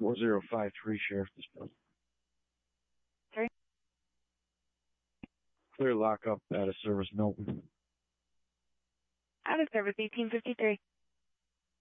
4053 Sheriff Dispatch. Sorry? Clear lockup out of service Milton. Out of service 1853.